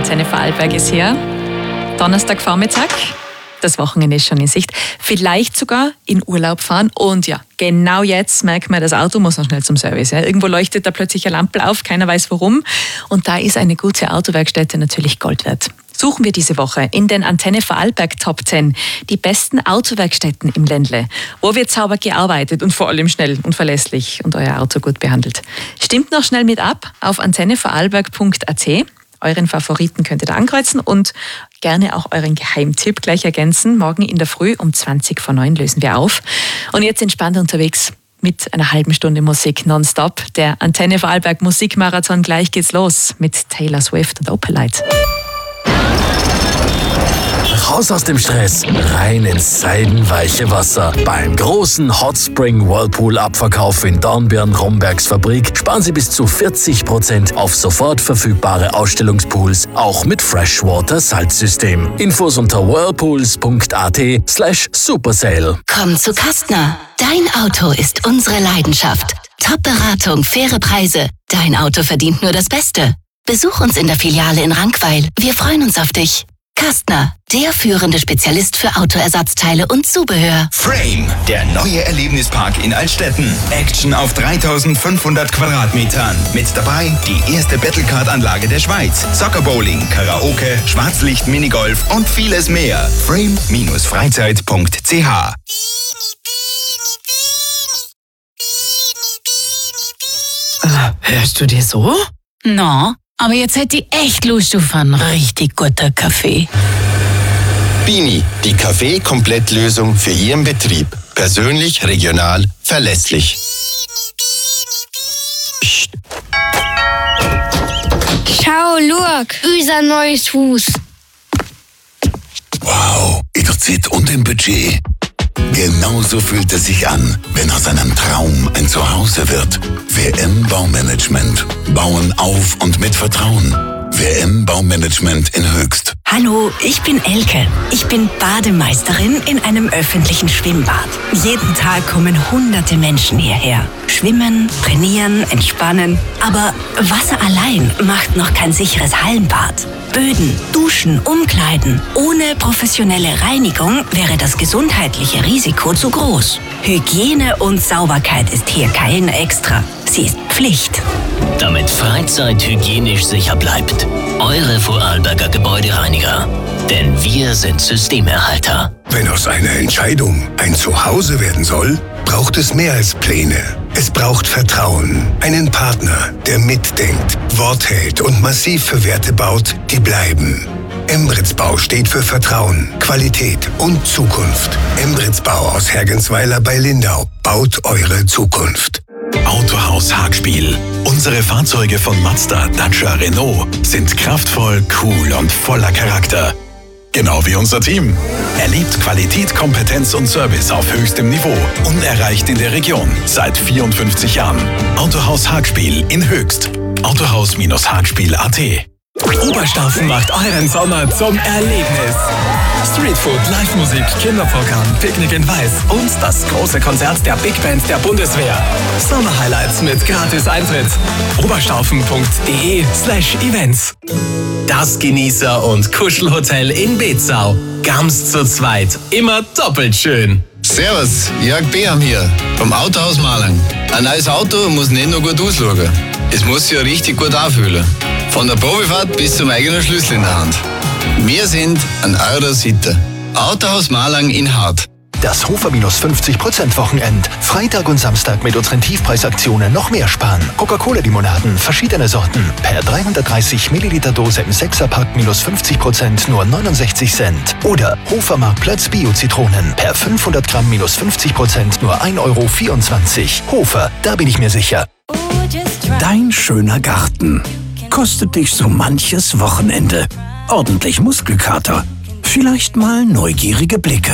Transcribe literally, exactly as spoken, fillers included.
Antenne Vorarlberg ist hier. Donnerstagvormittag. Das Wochenende ist schon in Sicht. Vielleicht sogar in Urlaub fahren. Und ja, genau jetzt merkt man, das Auto muss noch schnell zum Service. Ja. Irgendwo leuchtet da plötzlich eine Lampe auf, keiner weiß warum. Und da ist eine gute Autowerkstätte natürlich Gold wert. Suchen wir diese Woche in den Antenne Vorarlberg Top zehn die besten Autowerkstätten im Ländle. Wo wird sauber gearbeitet und vor allem schnell und verlässlich und euer Auto gut behandelt? Stimmt noch schnell mit ab auf antenne vorarlberg punkt a t. Euren Favoriten könnt ihr da ankreuzen und gerne auch euren Geheimtipp gleich ergänzen. Morgen in der Früh um zwanzig vor neun lösen wir auf. Und jetzt entspannt unterwegs mit einer halben Stunde Musik nonstop. Der Antenne Vorarlberg Musikmarathon. Gleich geht's los mit Taylor Swift und Opalite. Raus aus dem Stress, rein ins seidenweiche Wasser. Beim großen Hot Spring Whirlpool Abverkauf in Dornbirn-Rombergs Fabrik sparen Sie bis zu vierzig Prozent auf sofort verfügbare Ausstellungspools, auch mit Freshwater Salzsystem. Infos unter whirlpools punkt a t slash supersale. Komm zu Kastner. Dein Auto ist unsere Leidenschaft. Top-Beratung, faire Preise. Dein Auto verdient nur das Beste. Besuch uns in der Filiale in Rankweil. Wir freuen uns auf dich. Kastner, der führende Spezialist für Autoersatzteile und Zubehör. Frame, der neue Erlebnispark in Altstetten. Action auf dreitausendfünfhundert Quadratmetern. Mit dabei die erste Battlecard-Anlage der Schweiz. Soccer-Bowling, Karaoke, Schwarzlicht, Minigolf und vieles mehr. frame Freizeit punkt c h. Hörst du dir so? No, aber jetzt hätte ich echt Lust auf einen richtig guten Kaffee. Bini, die Kaffee-Komplettlösung für Ihren Betrieb. Persönlich, regional, verlässlich. Psst. Schau, look, unser neues Haus. Wow, in der Zeit und im Budget. Genauso fühlt es sich an, wenn aus einem Traum ein Zuhause wird. W M Baumanagement. Bauen auf und mit Vertrauen. W M Baumanagement in Höchst. Hallo, ich bin Elke. Ich bin Bademeisterin in einem öffentlichen Schwimmbad. Jeden Tag kommen hunderte Menschen hierher. Schwimmen, trainieren, entspannen. Aber Wasser allein macht noch kein sicheres Hallenbad. Böden, Duschen, Umkleiden. Ohne professionelle Reinigung wäre das gesundheitliche Risiko zu groß. Hygiene und Sauberkeit ist hier kein Extra. Sie ist Pflicht. Damit Freizeit hygienisch sicher bleibt. Eure Vorarlberger Gebäudereiniger. Denn wir sind Systemerhalter. Wenn aus einer Entscheidung ein Zuhause werden soll, braucht es mehr als Pläne. Es braucht Vertrauen, einen Partner, der mitdenkt, Wort hält und massiv für Werte baut, die bleiben. Embrits Bau steht für Vertrauen, Qualität und Zukunft. Embrits Bau aus Hergensweiler bei Lindau baut eure Zukunft. Autohaus Hagspiel. Unsere Fahrzeuge von Mazda, Dacia, Renault sind kraftvoll, cool und voller Charakter. Genau wie unser Team. Erlebt Qualität, Kompetenz und Service auf höchstem Niveau. Unerreicht in der Region seit vierundfünfzig Jahren. Autohaus Hagspiel in Höchst. Autohaus Hagspiel punkt a t. Oberstaufen macht euren Sommer zum Erlebnis. Streetfood, Live-Musik, Kinderprogramm, Picknick in Weiß und das große Konzert der Big Band der Bundeswehr. Sommer-Highlights mit gratis Eintritt. oberstaufen punkt de slash events. Das Genießer- und Kuschelhotel in Betzau. Ganz zu zweit. Immer doppelt schön. Servus, Jörg Beham hier, vom Autohaus Malang. Ein neues Auto muss nicht nur gut ausschauen. Es muss sich ja richtig gut anfühlen. Von der Probefahrt bis zum eigenen Schlüssel in der Hand. Wir sind an eurer Seite. Autohaus Malang in Hart. Das Hofer minus fünfzig Prozent Wochenend. Freitag und Samstag mit unseren Tiefpreisaktionen noch mehr sparen. Coca-Cola-Limonaden, verschiedene Sorten. Per dreihundertdreißig Milliliter Dose im Sechserpack minus fünfzig Prozent nur neunundsechzig Cent. Oder Hofer Marktplatz Bio-Zitronen. Per fünfhundert Gramm minus fünfzig Prozent nur ein Euro vierundzwanzig. Hofer, da bin ich mir sicher. Dein schöner Garten kostet dich so manches Wochenende. Ordentlich Muskelkater. Vielleicht mal neugierige Blicke.